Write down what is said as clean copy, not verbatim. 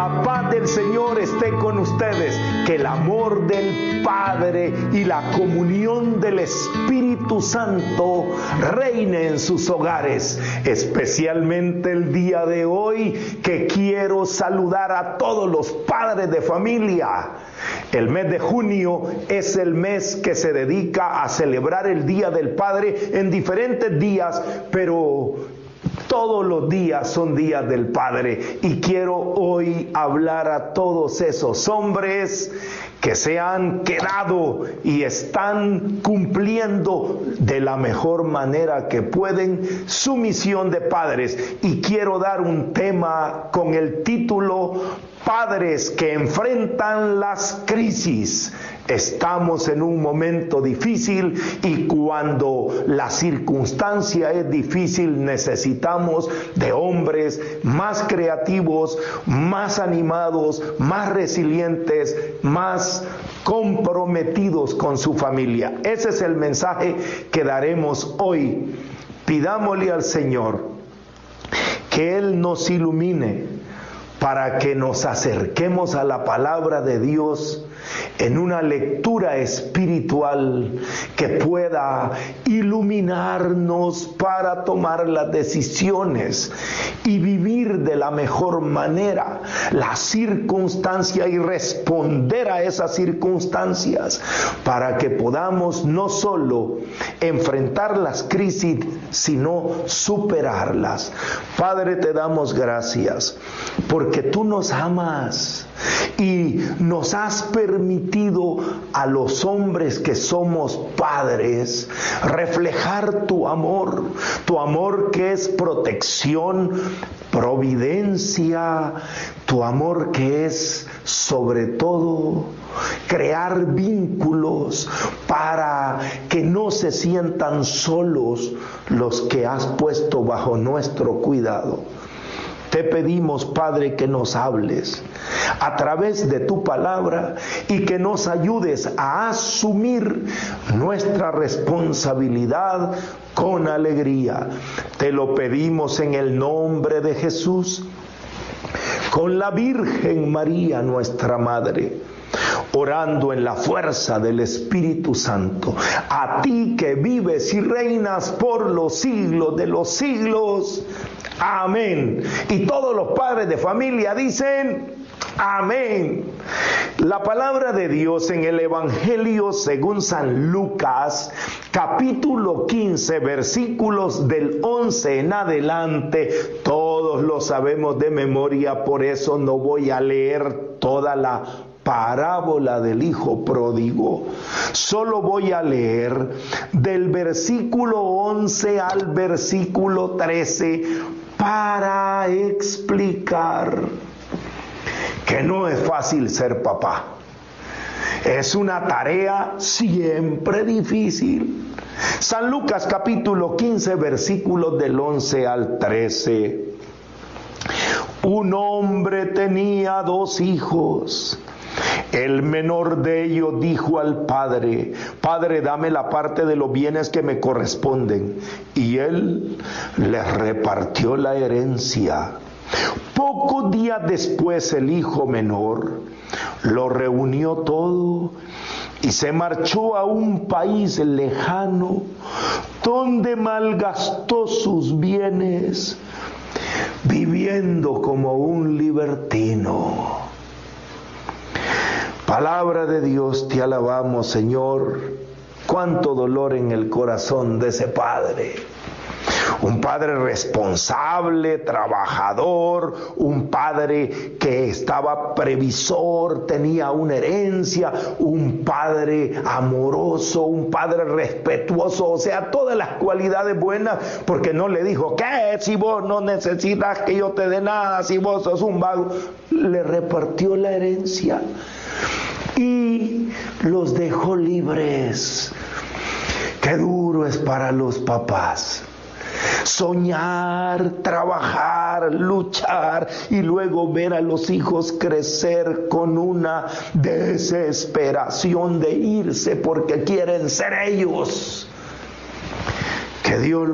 La paz del Señor esté con ustedes. Que el amor del Padre y la comunión del Espíritu Santo reine en sus hogares. Especialmente el día de hoy, que quiero saludar a todos los padres de familia. El mes de junio es el mes que se dedica a celebrar el Día del Padre en diferentes días, pero todos los días son días del Padre. Y quiero hoy hablar a todos esos hombres que se han quedado y están cumpliendo de la mejor manera que pueden su misión de padres. Y quiero dar un tema con el título: Padres que enfrentan las crisis. Estamos en un momento difícil y cuando la circunstancia es difícil necesitamos de hombres más creativos, más animados, más resilientes, más comprometidos con su familia. Ese es el mensaje que daremos hoy. Pidámosle al Señor que Él nos ilumine para que nos acerquemos a la palabra de Dios en una lectura espiritual que pueda iluminarnos para tomar las decisiones y vivir de la mejor manera la circunstancia y responder a esas circunstancias, para que podamos no solo enfrentar las crisis, sino superarlas. Padre, te damos gracias porque tú nos amas y nos has permitido a los hombres que somos padres reflejar tu amor que es protección, providencia, tu amor que es sobre todo crear vínculos para que no se sientan solos los que has puesto bajo nuestro cuidado. Te pedimos, Padre, que nos hables a través de tu palabra y que nos ayudes a asumir nuestra responsabilidad con alegría. Te lo pedimos en el nombre de Jesús, con la Virgen María, nuestra Madre, orando en la fuerza del Espíritu Santo. A ti que vives y reinas por los siglos de los siglos. Amén. Y todos los padres de familia dicen amén. La palabra de Dios en el Evangelio según San Lucas, capítulo 15, versículos del 11 en adelante, todos lo sabemos de memoria, por eso no voy a leer toda la parábola del hijo pródigo. Solo voy a leer del versículo 11 al versículo 13 para explicar que no es fácil ser papá. Es una tarea siempre difícil. San Lucas capítulo 15, versículos del 11 al 13. Un hombre tenía 2 hijos. El menor de ellos dijo al padre: Padre, dame la parte de los bienes que me corresponden. Y él les repartió la herencia. Pocos días después el hijo menor lo reunió todo y se marchó a un país lejano donde malgastó sus bienes viviendo como un libertino. Palabra de Dios, te alabamos, Señor. Cuánto dolor en el corazón de ese padre. Un padre responsable, trabajador, un padre que estaba previsor, tenía una herencia, un padre amoroso, un padre respetuoso, o sea, todas las cualidades buenas, porque no le dijo, ¿qué? Si vos no necesitas que yo te dé nada, si vos sos un vago. Le repartió la herencia y los dejó libres. Qué duro es para los papás soñar, trabajar, luchar y luego ver a los hijos crecer con una desesperación de irse porque quieren ser ellos. Que Dios